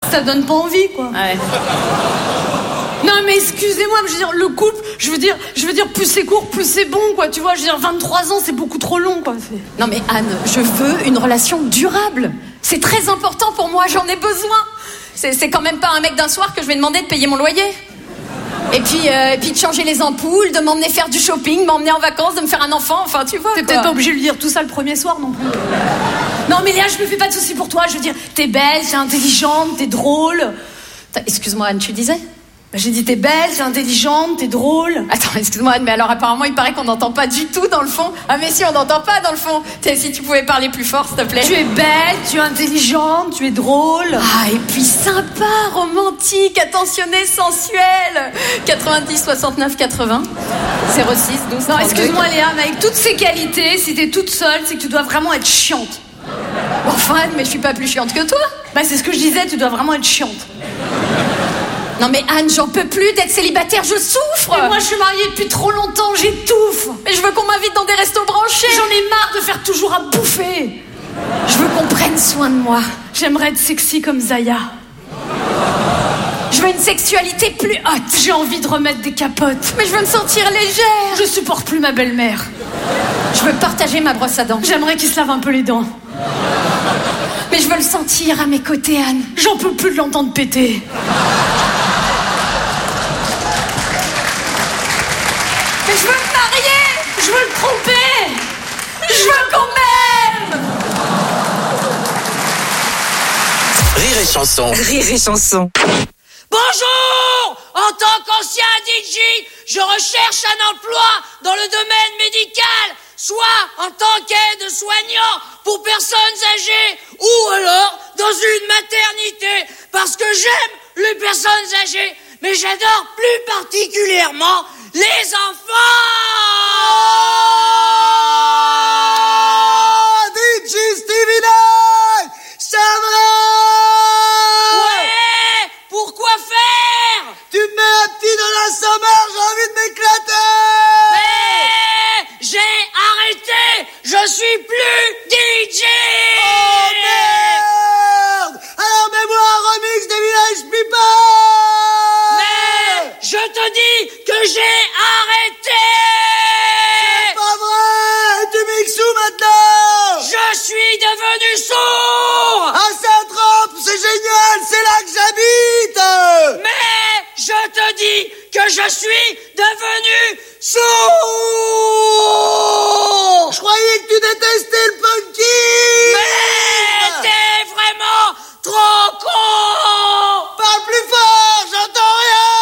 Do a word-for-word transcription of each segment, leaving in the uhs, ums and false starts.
Ça donne pas envie, quoi. Ouais. Non, mais excusez-moi, mais je veux dire, le couple, je veux dire, je veux dire, plus c'est court, plus c'est bon, quoi. Tu vois, je veux dire, vingt-trois ans, c'est beaucoup trop long, quoi. C'est... Non mais Anne, je veux une relation durable. C'est très important pour moi, j'en ai besoin. C'est, c'est quand même pas un mec d'un soir que je vais demander de payer mon loyer. Et puis, euh, et puis de changer les ampoules, de m'emmener faire du shopping, m'emmener en vacances, de me faire un enfant, enfin tu vois. T'es quoi. peut-être pas obligé de lui dire tout ça le premier soir non plus. Non mais Léa, je me fais pas de soucis pour toi. Je veux dire, t'es belle, t'es intelligente, t'es drôle. Attends, excuse-moi Anne, tu disais ? Bah, j'ai dit t'es belle, t'es intelligente, t'es drôle. Attends, excuse-moi Anne, mais alors apparemment il paraît qu'on n'entend pas du tout dans le fond. Ah mais si, on n'entend pas dans le fond. T'sais, si tu pouvais parler plus fort, s'il te plaît. Tu es belle, tu es intelligente, tu es drôle. Ah, et puis sympa, romantique, attentionné, sensuel. quatre-vingt-dix, soixante-neuf, quatre-vingts. zéro six, douze, Non, trente-deux. excuse-moi Léa, mais avec toutes ces qualités, si t'es toute seule, c'est que tu dois vraiment être chiante. Enfin Anne, mais je suis pas plus chiante que toi. Bah c'est ce que je disais, tu dois vraiment être chiante. Non mais Anne, j'en peux plus d'être célibataire, je souffre. Mais moi je suis mariée depuis trop longtemps, j'étouffe. Mais je veux qu'on m'invite dans des restos branchés. J'en ai marre de faire toujours à bouffer. Je veux qu'on prenne soin de moi. J'aimerais être sexy comme Zaya. Je veux une sexualité plus haute. J'ai envie de remettre des capotes. Mais je veux me sentir légère. Je supporte plus ma belle-mère. Je veux partager ma brosse à dents. J'aimerais qu'il se lave un peu les dents. Mais je veux le sentir à mes côtés, Anne. J'en peux plus de l'entendre péter. Mais je veux me marier. Je veux le tromper. Je veux qu'on m'aime. Rire et chanson. Rire et chanson. Bonjour! En tant qu'ancien D J, je recherche un emploi dans le domaine médical, soit en tant qu'aide-soignant pour personnes âgées, ou alors dans une maternité, parce que j'aime les personnes âgées, mais j'adore plus particulièrement les enfants! D J Stevie Night! Ça va! Ouais! Pourquoi faire? Tu me mets un petit dans la sommaire, j'ai envie de m'éclater! Mais j'ai arrêté! Je suis plus D J! Oh merde! Alors mets-moi un remix des Village People! Mais je te dis que j'ai arrêté! C'est pas vrai! Tu mixes où maintenant? Je suis devenu sourd! À Saint-Trope, c'est génial, c'est là que j'habite! Mais je te dis que je suis devenu sourd! Je croyais que tu détestais le punky! Mais t'es vraiment trop con! Parle plus fort, j'entends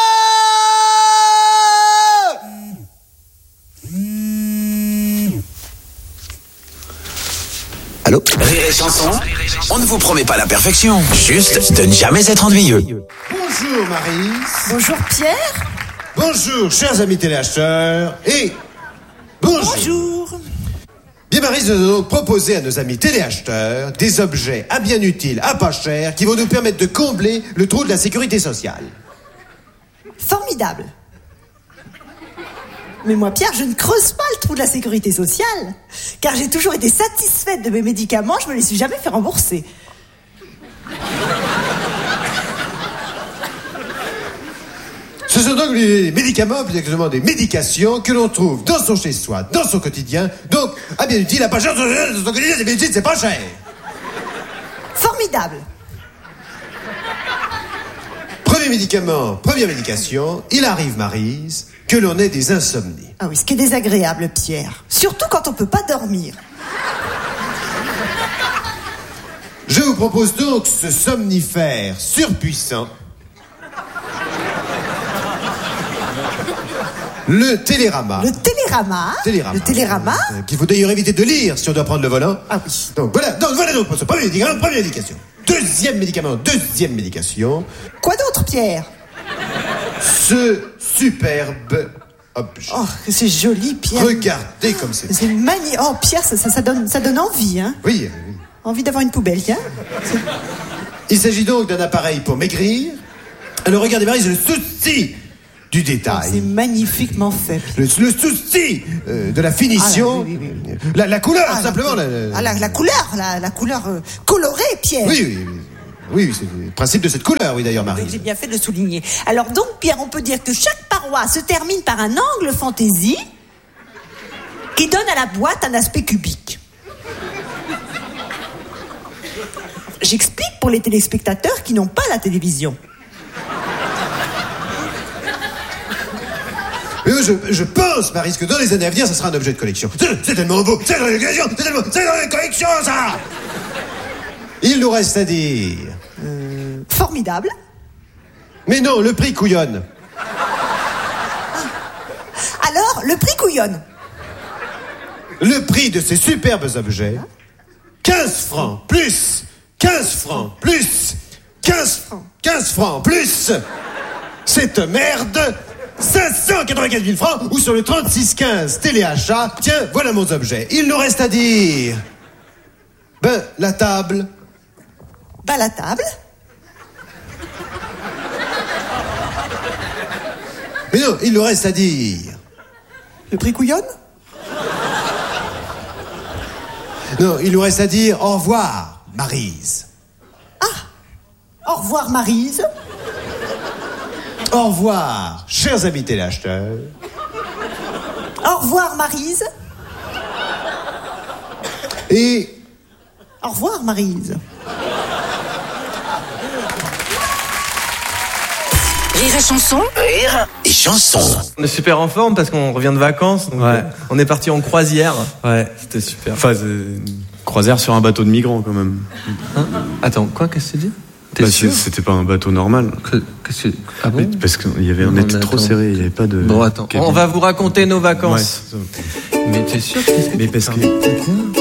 rien! Allô? Rire et chanson. On ne vous promet pas la perfection, juste de ne jamais être ennuyeux. Bonjour Marie. Bonjour Pierre. Bonjour chers amis téléacheteurs. Et bonjour. Bonjour. Bien Marie, nous allons donc proposer à nos amis téléacheteurs des objets à bien utiles, à pas cher, qui vont nous permettre de combler le trou de la sécurité sociale. Formidable. Mais moi, Pierre, je ne creuse pas le trou de la sécurité sociale, car j'ai toujours été satisfaite de mes médicaments, je me les suis jamais fait rembourser. Ce sont donc les médicaments, plus exactement des médications, que l'on trouve dans son chez-soi, dans son quotidien. Donc, à bien utile, à pas cher, dans son quotidien, c'est bien utile, c'est pas cher. Formidable. Premier médicament, première médication, il arrive, Maryse, que l'on ait des insomnies. Ah oui, ce qui est désagréable, Pierre. Surtout quand on peut pas dormir. Je vous propose donc ce somnifère surpuissant. Le Télérama. Le Télérama. Télérama. Le Télérama. Euh, Qu'il faut d'ailleurs éviter de lire si on doit prendre le volant. Ah oui. Donc voilà, donc voilà donc pour ce premier médicament, première médication. Deuxième médicament, deuxième médication. Quoi d'autre, Pierre? Ce superbe objet. Oh, que c'est joli, Pierre. Regardez comme c'est. C'est magnifique. Oh, Pierre, ça, ça, ça donne, ça donne envie, hein. Oui, oui. Envie d'avoir une poubelle, tiens. Il s'agit donc d'un appareil pour maigrir. Alors regardez Marie, c'est le souci du détail. C'est magnifiquement fait. Le, le souci euh, de la finition. Ah, là, oui, oui, oui. La, la couleur, Ah, simplement. La, la, la- ah, la, la couleur, la, la couleur euh, colorée, Pierre. Oui, oui, oui. Oui, c'est le principe de cette couleur, oui, d'ailleurs, Marie. Donc, j'ai bien fait de le souligner. Alors donc, Pierre, on peut dire que chaque paroi se termine par un angle fantaisie qui donne à la boîte un aspect cubique. J'explique pour les téléspectateurs qui n'ont pas la télévision. Mais je, je pense, Maryse, que dans les années à venir, ça sera un objet de collection. C'est, c'est tellement beau, c'est dans les collections, c'est tellement, c'est dans les collections, ça. Il nous reste à dire... Euh, formidable. Mais non, le prix couillonne. Alors, le prix couillonne. Le prix de ces superbes objets, quinze francs plus, quinze francs plus, quinze francs, quinze francs plus, cette merde... cinq cent quatre-vingt-quinze mille francs ou sur le trente-six quinze téléachat. Tiens, voilà mon objet. Il nous reste à dire... Ben, la table. Ben, la table. Mais non, il nous reste à dire... Le prix couillonne. Non, il nous reste à dire au revoir, Maryse. Au revoir, Maryse. Au revoir, chers amis téléacheteurs. Au revoir, Maryse. Et... Au revoir, Maryse. Rire et chanson. Rire et chanson. On est super en forme parce qu'on revient de vacances. Donc Ouais. On est parti en croisière. Ouais, c'était super. Enfin, c'est une croisière sur un bateau de migrants quand même. Hein Attends, quoi, qu'est-ce que tu dis? T'es Bah, sûr? c'est- c'était pas un bateau normal. Que- qu'est-ce que... Ah bon? Mais parce qu'on y avait, on Non, était mais trop attends. serré, il y avait pas de. Bon, attends, cabine. on va vous raconter nos Ouais, vacances. c'est ça. Mais t'es sûr? Qu'est-ce que Mais tu parce parles? que- Quoi?